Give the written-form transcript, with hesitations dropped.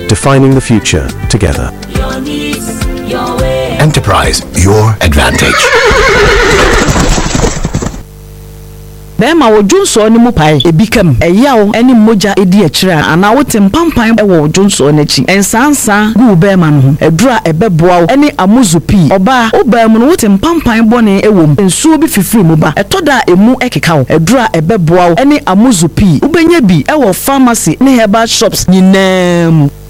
defining the future together. Your needs, your way. Enterprise, your advantage. Bema wo Junso ni mu pai ebikam eyawo eni moja edi akira ana wote mpampan ewo Junso n'achi ensansa gu bema no edura ebeboa eni amuzupi oba obam no wote mpampan bone ewom ensuo bi fifiri mu ba etoda emu ekekawo edura ebeboa eni amuzupi ubenya bi ewo pharmacy ne herbal shops nyinam